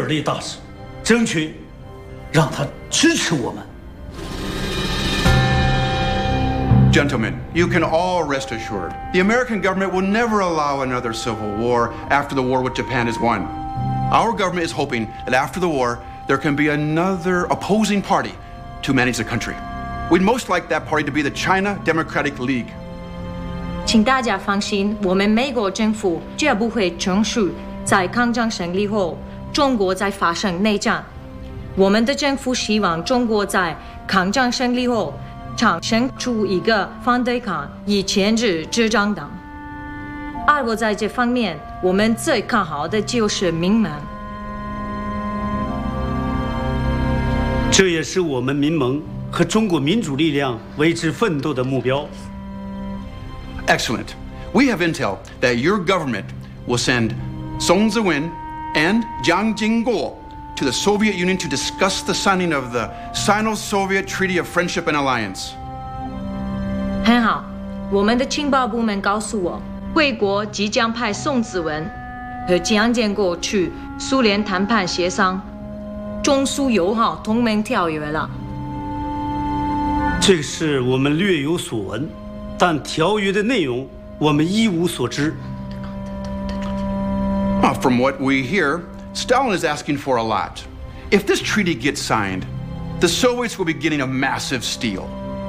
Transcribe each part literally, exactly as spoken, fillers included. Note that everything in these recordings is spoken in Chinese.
力大使，争取让他支持我们。 Gentlemen, you can all rest assured, the American government will never allow another civil war after the war with Japan is won. Our government is hoping that after the war, there can be another opposing party to manage the country. We'd most like that party to be the China Democratic League. 请大家放心，我们美国政府绝不会承许在抗战胜利后，中国再发生内战。我们的政府希望中国在抗战胜利后，产生出一个反对抗以牵制执政党。而我在这方面，我们最看好的就是民盟。 这也是我们民盟和中国民主力量为之奋斗的目标。 Excellent. We have intel that your government will send Song Ziwen and Jiang Jingguo to the Soviet Union to discuss the signing of the Sino-Soviet Treaty of Friendship and Alliance. 很好，我们的情报部门告诉我，贵国即将派宋子文和江建国去苏联谈判协商中苏友好同盟条约了。 这事我们略有所闻，但条约的内容我们一无所知。 Uh, from what we hear, Stalin is asking for a lot. If this treaty gets signed, the Soviets will be getting a massive steal.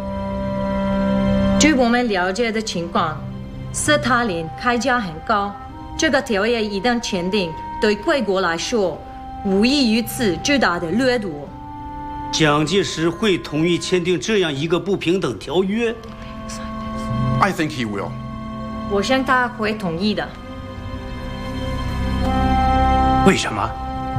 据我们了解的情况，斯大林开价很高。这个条约一旦签订，对贵国来说，无异于此巨大的掠夺。 蒋介石会同意签订这样一个不平等条约？ I think he will. 我想他会同意的。 为什么？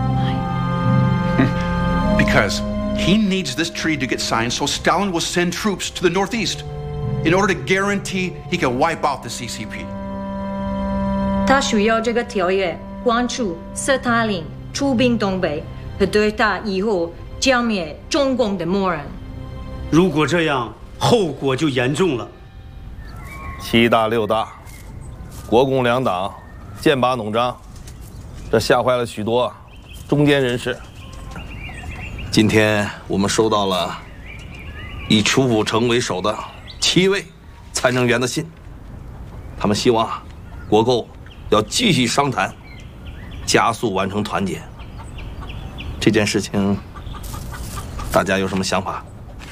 Because he needs this treaty to get signed, so Stalin will send troops to the Northeast in order to guarantee he can wipe out the C C P. 他需要这个条约关注斯大林出兵东北和对他以后剿灭中共的谋人。 如果这样，后果就严重了。 七大六大，国共两党剑拔弩张，这吓坏了许多中间人士。今天我们收到了以楚辅成为首的七位参政员的信，他们希望国共要继续商谈，加速完成团结。这件事情，大家有什么想法？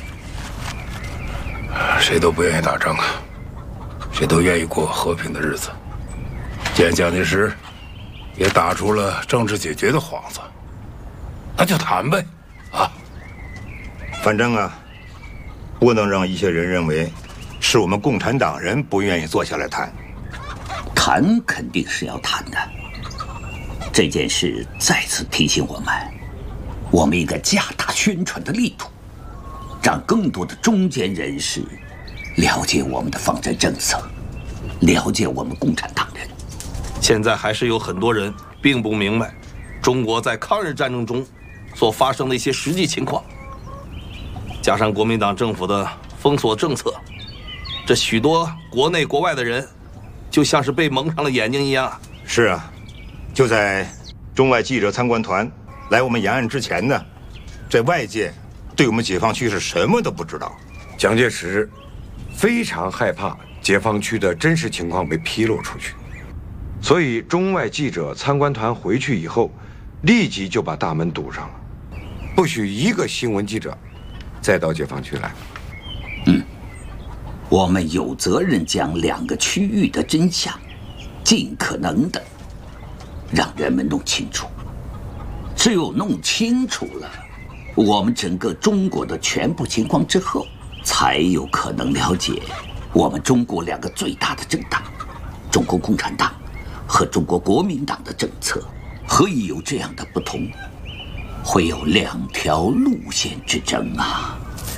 谁都不愿意打仗啊，谁都愿意过和平的日子。既然蒋介石也打出了政治解决的幌子，那就谈呗，啊！ 反正啊，不能让一些人认为是我们共产党人不愿意坐下来谈。 谈肯定是要谈的。这件事再次提醒我们，我们应该加大宣传的力度，让更多的中间人士了解我们的方针政策，了解我们共产党人。 现在还是有很多人并不明白中国在抗日战争中所发生的一些实际情况，加上国民党政府的封锁政策，这许多国内国外的人就像是被蒙上了眼睛一样。 是啊，就在中外记者参观团来我们延安之前呢，这外界对我们解放区是什么都不知道。 蒋介石非常害怕解放区的真实情况被披露出去，所以中外记者参观团回去以后，立即就把大门堵上了，不许一个新闻记者再到解放区来。 嗯，我们有责任将两个区域的真相尽可能的让人们弄清楚。只有弄清楚了我们整个中国的全部情况之后，才有可能了解我们中国两个最大的政党中国共产党和中国国民党的政策何以有这样的不同，会有两条路线之争啊。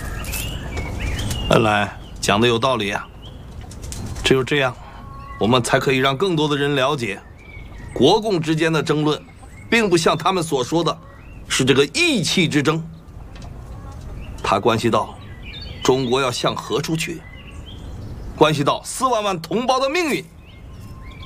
原来讲的有道理啊，只有这样我们才可以让更多的人了解，国共之间的争论并不像他们所说的是这个义气之争，它关系到中国要向何处去，关系到四万万同胞的命运。